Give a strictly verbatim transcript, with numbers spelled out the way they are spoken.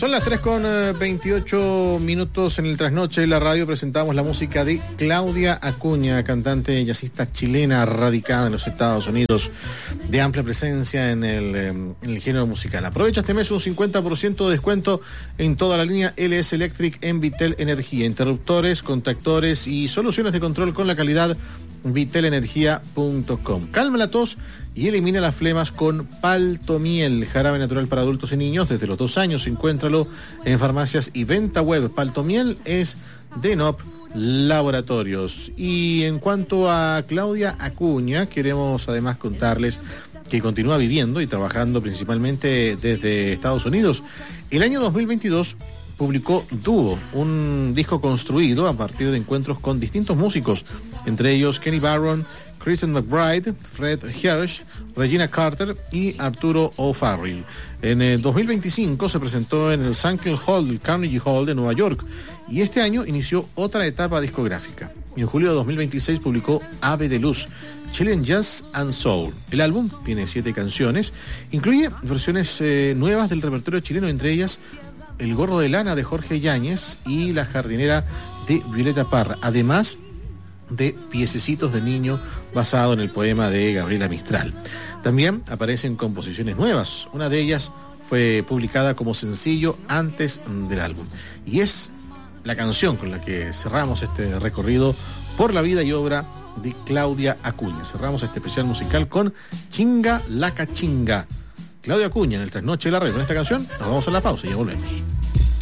Son las tres con veintiocho minutos en el Trasnoche de la Radio. Presentamos la música de Claudia Acuña, cantante y jazzista chilena radicada en los Estados Unidos, de amplia presencia en el, en el género musical. Aprovecha este mes un cincuenta por ciento de descuento en toda la línea L S Electric en Vitel Energía. Interruptores, contactores y soluciones de control con la calidad vitel energía punto com. Calma la tos y elimina las flemas con Paltomiel, jarabe natural para adultos y niños desde los dos años. Encuéntralo en farmacias y venta web. Paltomiel es de N O P Laboratorios. Y en cuanto a Claudia Acuña, queremos además contarles que continúa viviendo y trabajando principalmente desde Estados Unidos. El año dos mil veintidós publicó Dúo, un disco construido a partir de encuentros con distintos músicos, entre ellos Kenny Barron, Kristen McBride, Fred Hirsch, Regina Carter y Arturo O'Farrill. En el dos mil veinticinco se presentó en el Sankel Hall del Carnegie Hall de Nueva York y este año inició otra etapa discográfica. En julio de dos mil veintiséis publicó Ave de Luz, Chilean Jazz and Soul. El álbum tiene siete canciones, incluye versiones eh, nuevas del repertorio chileno, entre ellas El gorro de lana de Jorge Yáñez y La jardinera de Violeta Parra, además de Piececitos de niño basado en el poema de Gabriela Mistral. También aparecen composiciones nuevas, una de ellas fue publicada como sencillo antes del álbum y es la canción con la que cerramos este recorrido por la vida y obra de Claudia Acuña. Cerramos este especial musical con Chinga la Cachinga. Claudia Acuña en el Trasnoche de la Radio. Con esta canción nos vamos a la pausa y ya volvemos.